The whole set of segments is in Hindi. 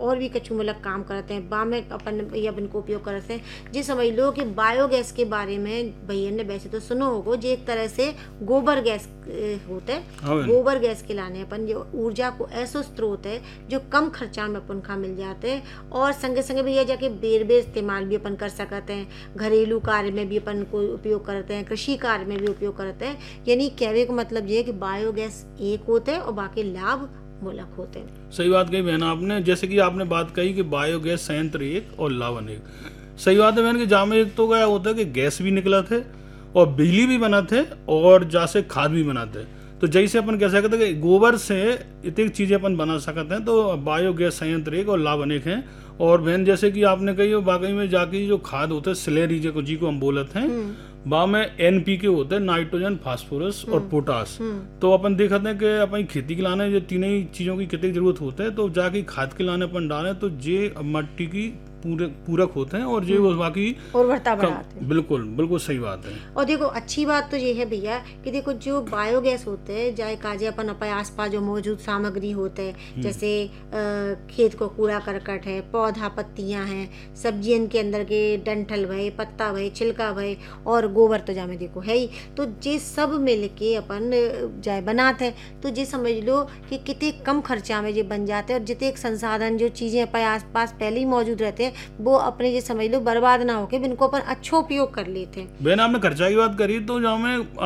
और भी कछु मूलक काम करते हैं बा में अपन भैया इनको उपयोग करते हैं। जी समझ लो कि बायोगैस के बारे में भैया ने वैसे तो सुनो होगो, जो एक तरह से गोबर गैस होते हैं। गोबर गैस के लाने अपन जो ऊर्जा को ऐसा स्रोत है जो कम खर्चा में अपन खा मिल जाते हैं, और संगे संगे भैया जाके बेर इस्तेमाल भी अपन कर सकते हैं, घरेलू कार्य में भी अपन को उपयोग करते हैं, कृषि कार्य में भी उपयोग करते हैं। यानी कहने का मतलब ये है कि बायोगैस एक होते हैं और बाकी लाभ मूलक होते हैं। सही बात कही बहन आपने। जैसे कि आपने बात कही कि बायोगैस संयंत्र एक और लाभ अनेक। सही बात है बहन कि जहाँ में एक तो क्या होता है कि गैस भी निकला थे और बिजली भी बना थे और जैसे खाद भी बनाते। तो जैसे अपन कह सकते हैं कि गोबर से इतनी चीज़ें अपन बना सकते हैं, तो बायोगैस संयंत्र एक और लाभ अनेक हैं। और बहन जैसे कि आपने कही वाकई में जाके जो खाद होते हैं स्लेरी जी को हम बोलते हैं, बा में NPK होता है, नाइट्रोजन, फास्फोरस और पोटास। तो अपन देखते हैं कि अपन खेती के लाने ये तीनों ही चीज़ों की कितनी जरूरत होता है, तो जाके खाद के लाने अपन डालें तो ये मट्टी की पूरक होते हैं और ये बाकी उर्वरता बढ़ाते हैं। बिल्कुल बिल्कुल सही बात है। और देखो अच्छी बात तो ये है भैया कि देखो जो बायोगैस होते हैं जाए काजे अपन अपने आसपास जो मौजूद सामग्री होते हैं, जैसे खेत को कूड़ा करकट है, पौधा पत्तियां हैं, सब्जियों के अंदर के डंठल भय, पत्ता भय, छिलका भय और गोबर तो जामे देखो है ही, तो ये सब मिल के अपन जाए बनाते हैं। तो ये समझ लो कि कितने कम खर्चा में ये बन जाते हैं, और जितने संसाधन जो चीज़ें अपने आसपास पहले ही मौजूद रहते हैं वो अपने ये समझ लो बर्बाद ना होके इनको अपन अच्छा उपयोग कर लेते हैं। बहन आपने खर्चा की बात करी, तो जहाँ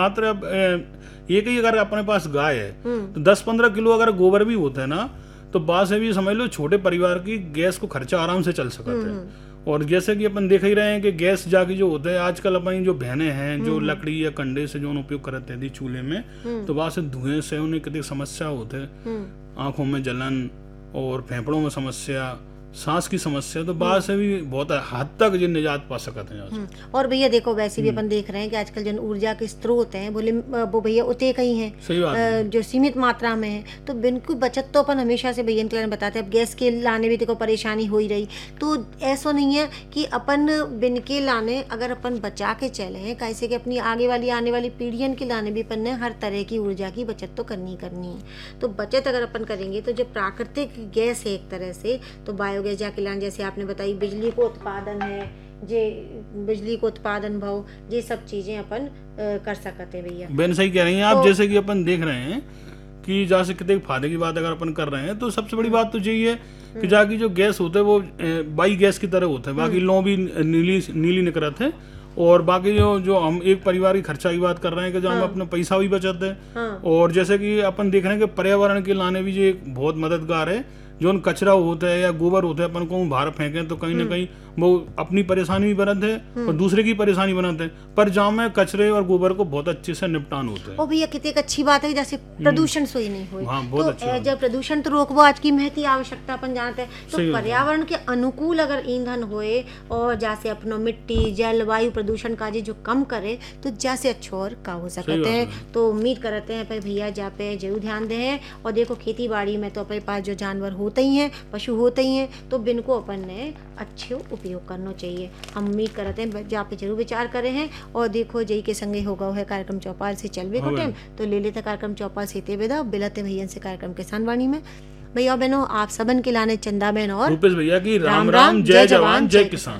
में ये कही अगर अपने पास गाय है तो 10-15 किलो अगर गोबर भी होता है ना, तो बात से भी समझ लो छोटे परिवार की गैस को खर्चा आराम से चल सकता है। और जैसे कि अपन देख ही रहे हैं कि गैस जाके जो होता है आजकल अपन जो बहने हैं जो लकड़ी या कंडे से जो उपयोग करते हैं चूल्हे में, तो वहां से धुएं से उन्हें कितनी समस्या होते हैं, आंखों में जलन और फेफड़ों में समस्या, सांस की समस्या, तो बाहर से भी बहुत हद तक जो निजात पा सकते हैं। और भैया देखो वैसे भी अपन देख रहे हैं कि आजकल जन ऊर्जा के स्रोत हैं बोले वो भैया उतने कहीं हैं, सही बात है। जो सीमित मात्रा में है, तो बिल्कुल बचत तो अपन हमेशा से भैया के बताते हैं। अब गैस के लाने भी देखो परेशानी हो ही रही, तो ऐसा नहीं है कि अपन बिन के लाने अगर अपन बचा के चले हैं, कैसे कि अपनी आगे वाली आने वाली पीढ़ियों के लाने भी अपन ने हर तरह की ऊर्जा की बचत तो करनी है। तो बचत अगर अपन करेंगे तो जो प्राकृतिक गैस है एक तरह से, तो बायोगैस जाके लान जैसे आपने बताई, बिजली को उत्पादन है, जे बिजली को उत्पादन भाव, ये सब चीजें अपन कर सकते हैं भैया। बहन सही कह रही हैं आप। तो जैसे कि अपन देख रहे हैं कि जैसे कितने फायदे की बात अगर अपन कर रहे हैं, तो सबसे बड़ी बात तो यही है कि जाके जो गैस होता है वो बाई गैस की तरह होता है, बाकी लो भी नीली निकलत है, और बाकी जो हम एक परिवार की खर्चा की बात कर रहे हैं कि जो हम अपना पैसा भी बचाते हैं। और जैसे कि अपन देख रहे हैं कि पर्यावरण के लाने भी ये बहुत मददगार है। जो कचरा होता है या गोबर होता है अपन को बाहर फेंकें तो कहीं ना कहीं वो अपनी परेशानी भी बनते हैं और दूसरे की परेशानी बनाते हैं, पर जहाँ में कचरे और गोबर को बहुत अच्छे से निपटान होता है। और भैया कितनी अच्छी बात है जैसे प्रदूषण सोई नहीं हुई। हाँ, बहुत तो अच्छी जब प्रदूषण तो रोकबो आज की महती आवश्यकता अपन जानते हैं, तो पर्यावरण के अनुकूल अगर ईंधन होए और जैसे अपनो मिट्टी जल वायु प्रदूषण का जो कम करे तो जैसे अच्छा और का हो सकते हैं। तो उम्मीद करते हैं भैया जा पे जरूर ध्यान दें। और देखो खेती बाड़ी में तो अपने पास जो जानवर होते ही हैं, पशु होते ही हैं, तो बिनको अपन ने अच्छे उपयोग करना चाहिए। हम उम्मीद करते हैं जहाँ पे जरूर विचार करे हैं। और देखो जई के संगे होगा है कार्यक्रम चौपाल से चलवे को टाइम, तो ले लेते कार्यक्रम चौपाल से विदा बिलते भैया से कार्यक्रम किसान वाणी में। भैया बहनों आप सबन के लाने चंदा बहन और रूपेश भैया की राम राम, जय जवान जय किसान।